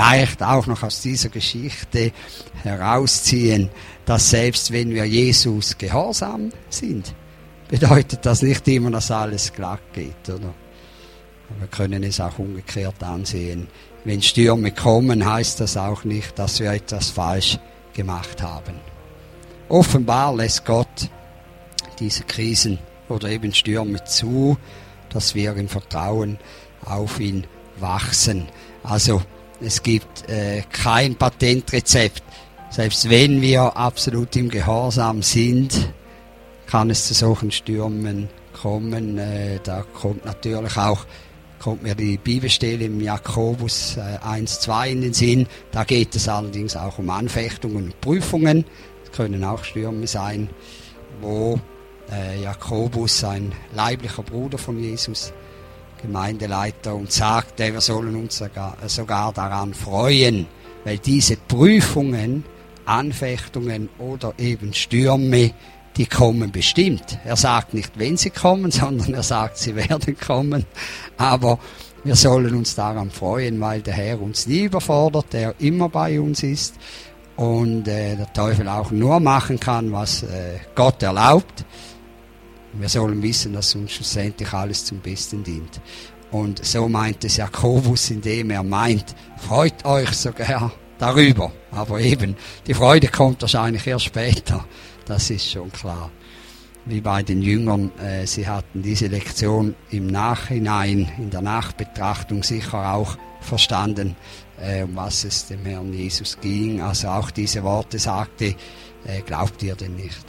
vielleicht auch noch aus dieser Geschichte herausziehen, dass selbst wenn wir Jesus gehorsam sind, bedeutet das nicht immer, dass alles glatt geht, oder? Wir können es auch umgekehrt ansehen. Wenn Stürme kommen, heißt das auch nicht, dass wir etwas falsch gemacht haben. Offenbar lässt Gott diese Krisen oder eben Stürme zu, dass wir im Vertrauen auf ihn wachsen. Also es gibt kein Patentrezept. Selbst wenn wir absolut im Gehorsam sind, kann es zu solchen Stürmen kommen. Da kommt natürlich auch mir die Bibelstelle im Jakobus 1,2 in den Sinn. Da geht es allerdings auch um Anfechtungen und Prüfungen. Es können auch Stürme sein, wo Jakobus, ein leiblicher Bruder von Jesus, Gemeindeleiter, und sagt, wir sollen uns sogar daran freuen, weil diese Prüfungen, Anfechtungen oder eben Stürme, die kommen bestimmt. Er sagt nicht, wenn sie kommen, sondern er sagt, sie werden kommen. Aber wir sollen uns daran freuen, weil der Herr uns nie überfordert, der immer bei uns ist und der Teufel auch nur machen kann, was Gott erlaubt. Wir sollen wissen, dass uns schlussendlich alles zum Besten dient. Und so meint es Jakobus, indem er meint, freut euch sogar darüber. Aber eben, die Freude kommt wahrscheinlich erst später. Das ist schon klar. Wie bei den Jüngern, sie hatten diese Lektion im Nachhinein, in der Nachbetrachtung sicher auch verstanden, um was es dem Herrn Jesus ging. Also auch diese Worte sagte, glaubt ihr denn nicht?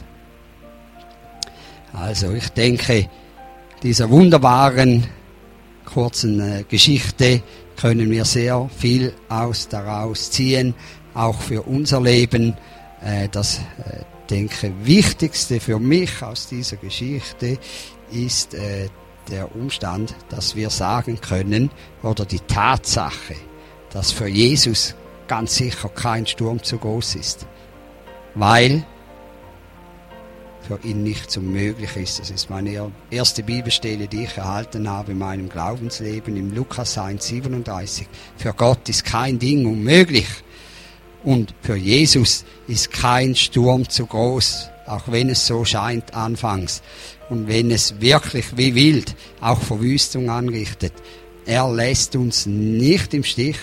Also ich denke, dieser wunderbaren kurzen Geschichte können wir sehr viel daraus ziehen, auch für unser Leben. Das denke, Wichtigste für mich aus dieser Geschichte ist der Umstand, dass wir sagen können, oder die Tatsache, dass für Jesus ganz sicher kein Sturm zu groß ist, weil für ihn nichts unmöglich ist. Das ist meine erste Bibelstelle, die ich erhalten habe in meinem Glaubensleben, im Lukas 1,37. Für Gott ist kein Ding unmöglich. Und für Jesus ist kein Sturm zu groß, auch wenn es so scheint anfangs. Und wenn es wirklich wie wild auch Verwüstung anrichtet. Er lässt uns nicht im Stich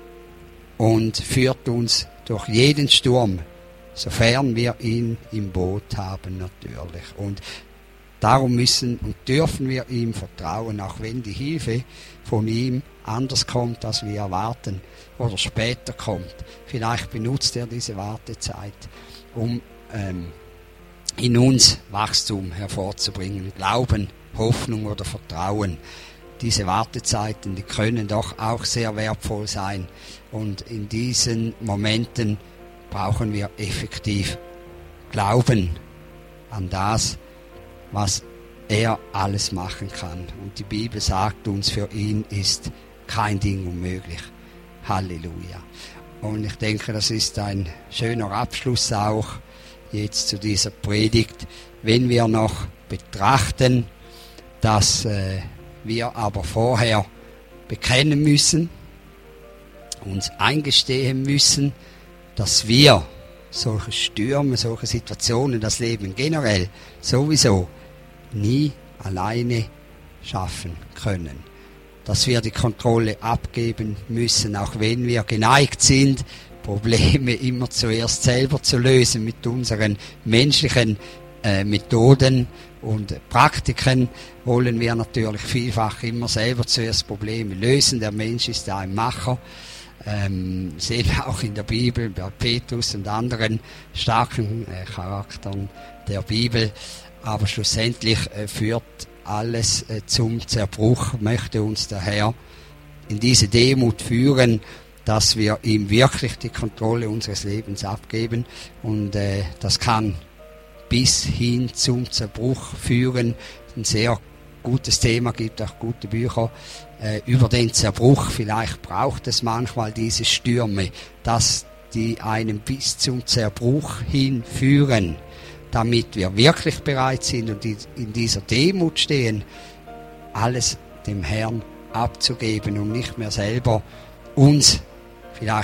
und führt uns durch jeden Sturm, sofern wir ihn im Boot haben natürlich. Und darum müssen und dürfen wir ihm vertrauen, auch wenn die Hilfe von ihm anders kommt, als wir erwarten oder später kommt. Vielleicht benutzt er diese Wartezeit, um in uns Wachstum hervorzubringen, Glauben, Hoffnung oder Vertrauen. Diese Wartezeiten, die können doch auch sehr wertvoll sein. Und in diesen Momenten brauchen wir effektiv Glauben an das, was er alles machen kann. Und die Bibel sagt uns, für ihn ist kein Ding unmöglich. Halleluja. Und ich denke, das ist ein schöner Abschluss auch jetzt zu dieser Predigt, wenn wir noch betrachten, dass wir aber vorher bekennen müssen, uns eingestehen müssen, dass wir solche Stürme, solche Situationen, das Leben generell sowieso nie alleine schaffen können. Dass wir die Kontrolle abgeben müssen, auch wenn wir geneigt sind, Probleme immer zuerst selber zu lösen mit unseren menschlichen Methoden und Praktiken, wollen wir natürlich vielfach immer selber zuerst Probleme lösen. Der Mensch ist ja ein Macher. Sehen wir auch in der Bibel, bei Petrus und anderen starken Charakteren der Bibel. Aber schlussendlich führt alles zum Zerbruch, möchte uns der Herr in diese Demut führen, dass wir ihm wirklich die Kontrolle unseres Lebens abgeben. Und das kann bis hin zum Zerbruch führen. Ein sehr gutes Thema, gibt auch gute Bücher über den Zerbruch. Vielleicht braucht es manchmal diese Stürme, dass die einen bis zum Zerbruch hinführen, damit wir wirklich bereit sind und in dieser Demut stehen, alles dem Herrn abzugeben und nicht mehr selber uns vielleicht